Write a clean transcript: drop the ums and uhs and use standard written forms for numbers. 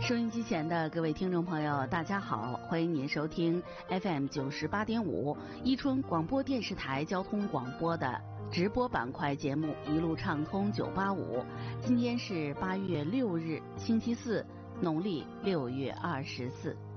收音机前的各位听众朋友，大家好，欢迎您收听 FM 98.5伊春广播电视台交通广播的直播板块节目《一路畅通985》。今天是8月6日，星期四，农历6月24。